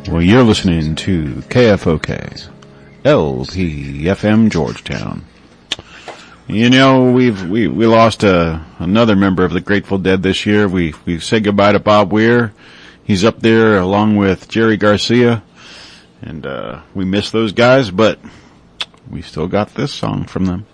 Well, you're listening to KFOK, LPFM Georgetown. You know, we lost another member of the Grateful Dead this year. We said goodbye to Bob Weir. He's up there along with Jerry Garcia, and we miss those guys, but we still got this song from them.